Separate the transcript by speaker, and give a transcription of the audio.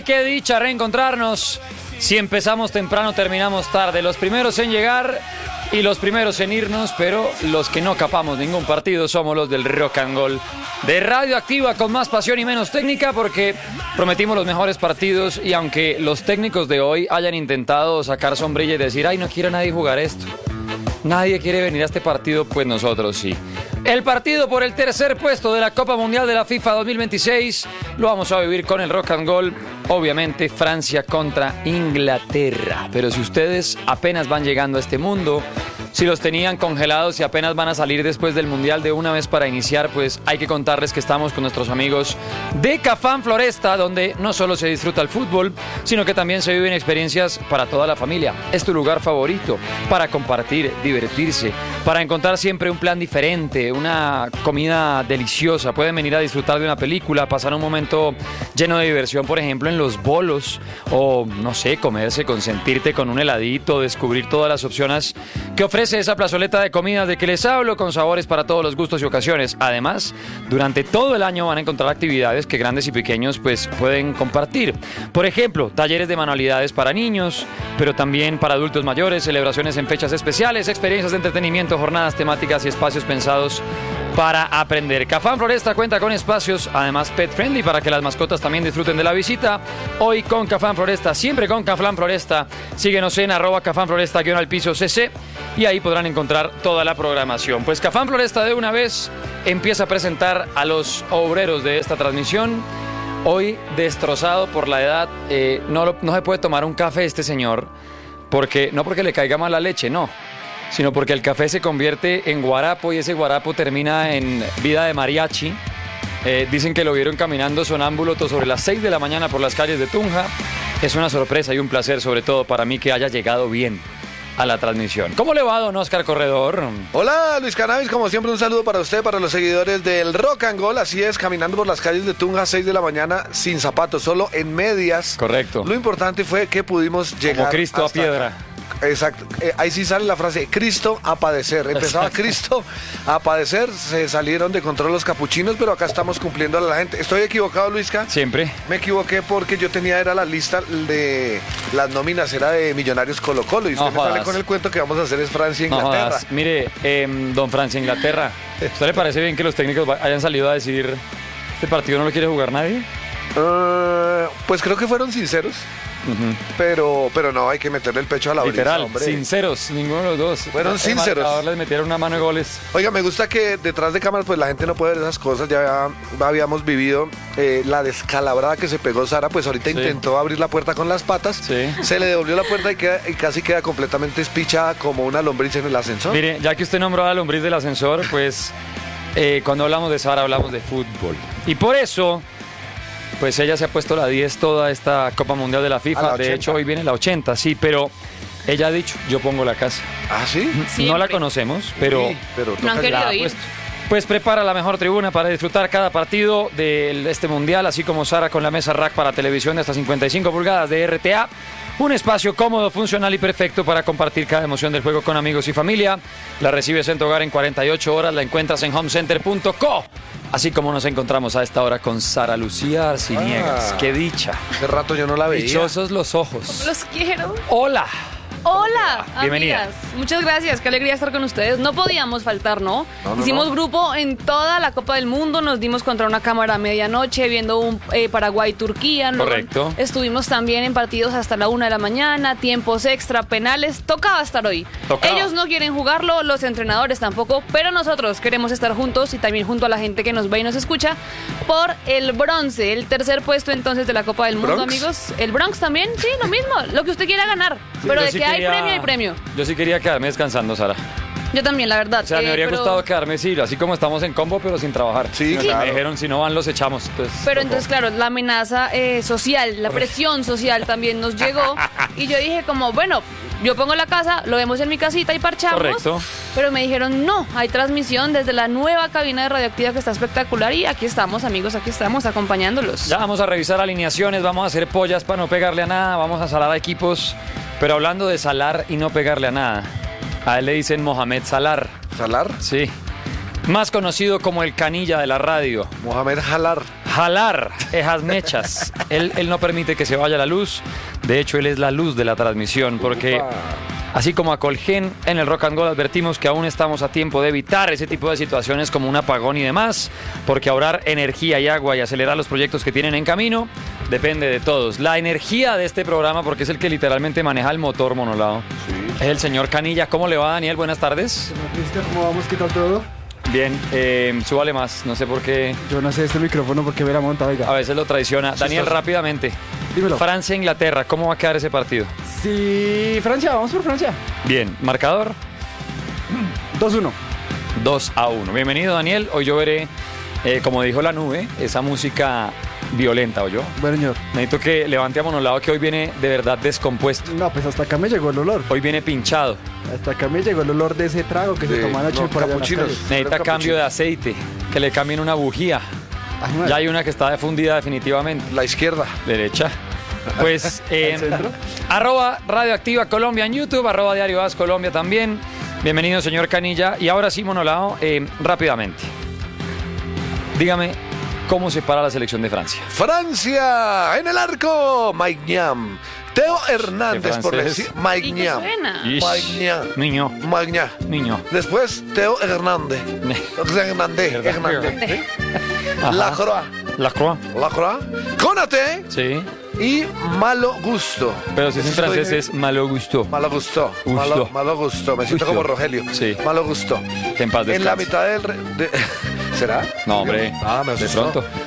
Speaker 1: qué dicha reencontrarnos. Si empezamos temprano, terminamos tarde. Los primeros en llegar y los primeros en irnos, pero los que no capamos ningún partido somos los del Rock and Gold de Radioactiva, con más pasión y menos técnica, porque prometimos los mejores partidos. Y aunque los técnicos de hoy hayan intentado sacar sombrilla y decir, ay, no quiere nadie jugar esto, nadie quiere venir a este partido, pues nosotros sí. El partido por el tercer puesto de la Copa Mundial de la FIFA 2026 lo vamos a vivir con el Rock and Gold. Obviamente Francia contra Inglaterra. Pero si ustedes apenas van llegando a este mundo, si los tenían congelados y apenas van a salir después del Mundial de una vez para iniciar, pues hay que contarles que estamos con nuestros amigos de Cafam Floresta, donde no solo se disfruta el fútbol, sino que también se viven experiencias para toda la familia. Es tu lugar favorito para compartir, divertirse, para encontrar siempre un plan diferente, una comida deliciosa. Pueden venir a disfrutar de una película, pasar un momento lleno de diversión, por ejemplo, en los bolos, o no sé, comerse, consentirte con un heladito, descubrir todas las opciones que ofrece esa plazoleta de comidas de que les hablo, con sabores para todos los gustos y ocasiones. Además, durante todo el año van a encontrar actividades que grandes y pequeños pues pueden compartir. Por ejemplo, talleres de manualidades para niños, pero también para adultos mayores, celebraciones en fechas especiales, experiencias de entretenimiento, jornadas temáticas y espacios pensados para aprender. Cafam Floresta cuenta con espacios, además pet friendly, para que las mascotas también disfruten de la visita. Hoy con Cafam Floresta, siempre con Cafam Floresta. Síguenos en @Cafam Floresta _CC y ahí podrán encontrar toda la programación. Pues Cafam Floresta de una vez empieza a presentar a los obreros de esta transmisión. Hoy destrozado por la edad, no se puede tomar un café este señor, porque no porque le caiga mal la leche, no, sino porque el café se convierte en guarapo y ese guarapo termina en vida de mariachi. Dicen que lo vieron caminando sonámbulo sobre las 6 de la mañana por las calles de Tunja. Es una sorpresa y un placer, sobre todo para mí, que haya llegado bien a la transmisión. ¿Cómo le va, don Oscar Corredor?
Speaker 2: Hola, Luis Cannabis, como siempre un saludo para usted, para los seguidores del Rock and Gold. Así es, caminando por las calles de Tunja a 6 de la mañana sin zapatos, solo en medias.
Speaker 1: Correcto.
Speaker 2: Lo importante fue que pudimos llegar
Speaker 1: como Cristo a piedra.
Speaker 2: Acá. Exacto, ahí sí sale la frase, Cristo a padecer. Empezaba Cristo a padecer, se salieron de control los capuchinos, pero acá estamos cumpliendo a la gente. ¿Estoy equivocado, Luisca?
Speaker 1: Siempre.
Speaker 2: Me equivoqué porque yo tenía, era la lista de las nóminas, era de Millonarios Colo-Colo, y usted me sale con el cuento que vamos a hacer es Francia-Inglaterra.
Speaker 1: Mire, don Francia-Inglaterra, ¿usted le parece bien que los técnicos hayan salido a decir, este partido no lo quiere jugar nadie?
Speaker 2: Pues creo que fueron sinceros. Pero no, hay que meterle el pecho a la brisa,
Speaker 1: literal,
Speaker 2: hombre.
Speaker 1: Sinceros, ninguno de los dos.
Speaker 2: Fueron sinceros.
Speaker 1: Ahora les metieron una mano de goles.
Speaker 2: Oiga, me gusta que detrás de cámaras pues la gente no puede ver esas cosas. Ya habíamos vivido la descalabrada que se pegó Sara, pues ahorita intentó abrir la puerta con las patas. Sí. Se le devolvió la puerta y casi queda completamente espichada como una lombriz en el ascensor.
Speaker 1: Mire, ya que usted nombró a la lombriz del ascensor, pues cuando hablamos de Sara hablamos de fútbol. Y por eso, pues ella se ha puesto la 10 toda esta Copa Mundial de la FIFA. De hecho, hoy viene la 80, sí, pero ella ha dicho, yo pongo la casa.
Speaker 2: ¿Ah, sí?
Speaker 1: Siempre. No la conocemos, pero
Speaker 3: no han querido ir.
Speaker 1: Pues prepara la mejor tribuna para disfrutar cada partido de este Mundial, así como Sara con la mesa rack para televisión de hasta 55 pulgadas de RTA. Un espacio cómodo, funcional y perfecto para compartir cada emoción del juego con amigos y familia. La recibes en tu hogar en 48 horas, la encuentras en homecenter.co. Así como nos encontramos a esta hora con Sara Lucía Arciniegas. ¡Qué dicha!
Speaker 2: Hace rato yo no la veía.
Speaker 1: Dichosos los ojos.
Speaker 3: Los quiero.
Speaker 1: ¡Hola!
Speaker 3: Hola,
Speaker 1: bienvenida.
Speaker 3: Amigas. Muchas gracias, qué alegría estar con ustedes. No podíamos faltar, ¿no? Hicimos grupo en toda la Copa del Mundo, nos dimos contra una cámara a medianoche viendo un Paraguay-Turquía. ¿no?
Speaker 1: Correcto.
Speaker 3: Estuvimos también en partidos hasta la 1 de la mañana, tiempos extra, penales. Tocaba estar hoy. Ellos no quieren jugarlo, los entrenadores tampoco, pero nosotros queremos estar juntos y también junto a la gente que nos ve y nos escucha por el bronce, el tercer puesto entonces de la Copa del Mundo, amigos. El Bronx también, sí, lo mismo, lo que usted quiera ganar, sí, pero de que hay premio, hay premio.
Speaker 1: Yo sí quería quedarme descansando, Sara.
Speaker 3: Yo también, la verdad.
Speaker 1: O sea, me habría gustado quedarme, sí, así como estamos en combo, pero sin trabajar.
Speaker 2: Sí, claro.
Speaker 1: Me dijeron, si no van, los echamos.
Speaker 3: Pero entonces, claro, la amenaza social, la presión social también nos llegó. Y yo dije como, bueno, yo pongo la casa, lo vemos en mi casita y parchamos.
Speaker 1: Correcto.
Speaker 3: Pero me dijeron, no, hay transmisión desde la nueva cabina de Radioactiva que está espectacular. Y aquí estamos, amigos, aquí estamos acompañándolos.
Speaker 1: Ya vamos a revisar alineaciones, vamos a hacer pollas para no pegarle a nada, vamos a salar a equipos. Pero hablando de salar y no pegarle a nada, a él le dicen Mohamed Salar.
Speaker 2: ¿Salar?
Speaker 1: Sí. Más conocido como el canilla de la radio.
Speaker 2: Mohamed Jalar.
Speaker 1: jalar esas mechas. Él no permite que se vaya la luz. De hecho, él es la luz de la transmisión, porque así como a Colgen, en el Rock and Gold advertimos que aún estamos a tiempo de evitar ese tipo de situaciones como un apagón y demás, porque ahorrar energía y agua y acelerar los proyectos que tienen en camino depende de todos. La energía de este programa, porque es el que literalmente maneja el motor, Monolao, es el señor Canilla. ¿Cómo le va, Daniel? Buenas tardes.
Speaker 4: Cristian, ¿cómo vamos? ¿Qué tal todo?
Speaker 1: Bien, súbale más, no sé por qué.
Speaker 4: Yo no sé este micrófono porque me la monta, oiga.
Speaker 1: A veces lo traiciona. Daniel, rápidamente.
Speaker 4: Dímelo.
Speaker 1: Francia-Inglaterra, ¿cómo va a quedar ese partido?
Speaker 4: Sí, Francia, vamos por Francia.
Speaker 1: Bien, marcador
Speaker 4: 2-1.
Speaker 1: 2-1. Bienvenido, Daniel. Hoy yo veré, como dijo la nube, esa música violenta, ¿oyó?
Speaker 4: Bueno, señor.
Speaker 1: Necesito que levante a Monolao, que hoy viene de verdad descompuesto.
Speaker 4: No, pues hasta acá me llegó el olor.
Speaker 1: Hoy viene pinchado.
Speaker 4: Hasta acá me llegó el olor de ese trago que se toma anoche por allá en las calles.
Speaker 1: Necesita cambio de aceite, que le cambien una bujía.
Speaker 4: Ay,
Speaker 1: ya hay una que está defundida definitivamente.
Speaker 2: La izquierda.
Speaker 1: Derecha. Pues arroba Radioactiva Colombia en YouTube, arroba Diario As Colombia también. Bienvenido, señor Canilla. Y ahora sí, Monolao, rápidamente. Dígame, ¿cómo se para la selección de Francia?
Speaker 2: Francia, en el arco, Maignan. Teo Hernández, por decir. Maignan. Maignan.
Speaker 1: Niño.
Speaker 2: Después, Teo Hernández. Lacroix. Konaté.
Speaker 1: Sí.
Speaker 2: Y Malo Gusto.
Speaker 1: Pero si es en francés es Malo Gusto.
Speaker 2: Malo Gusto. Malo Gusto. Me siento como Rogelio.
Speaker 1: Sí.
Speaker 2: Malo Gusto.
Speaker 1: Que en paz descanse.
Speaker 2: En la mitad ¿Será?
Speaker 1: No, hombre.
Speaker 2: Me
Speaker 1: de pronto.